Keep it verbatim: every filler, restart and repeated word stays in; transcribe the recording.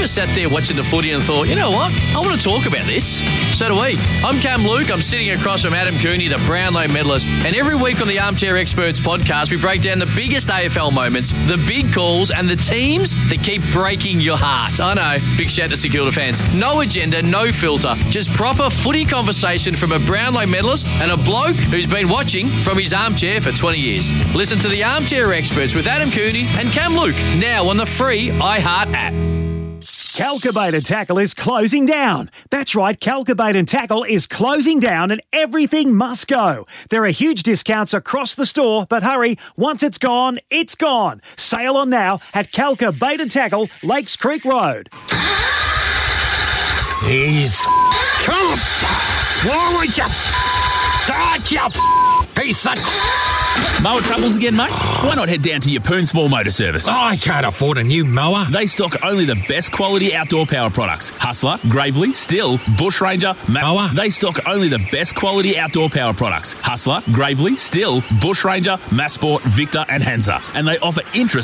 just sat there watching the footy and thought, you know what? I want to talk about this. So do we. I'm Cam Luke. I'm sitting across from Adam Cooney, the Brownlow medalist. And every week on the Armchair Experts podcast, we break down the biggest A F L moments, the big calls, and the teams that keep breaking your heart. I know. Big shout to St Kilda fans. No agenda, no filter. Just proper footy conversation from a Brownlow medalist and a bloke who's been watching from his armchair for twenty years. Listen to the Armchair Experts with Adam Cooney and Cam Luke, now on the free iHeart app. Calcabait and Tackle is closing down. That's right, Calcabait and Tackle is closing down and everything must go. There are huge discounts across the store, but hurry, once it's gone, it's gone. Sale on now at Calcabait and Tackle, Lakes Creek Road. He's... Come! Why would you... Start you... Piece of... Mower troubles again, mate? Why not head down to your Poon Small Motor Service? I can't afford a new mower. They stock only the best quality outdoor power products. Hustler, Gravely, Still, Bush Ranger, Ma- Mower. They stock only the best quality outdoor power products. Hustler, Gravely, Still, Bush Ranger, Massport, Victor and Hansa. And they offer interest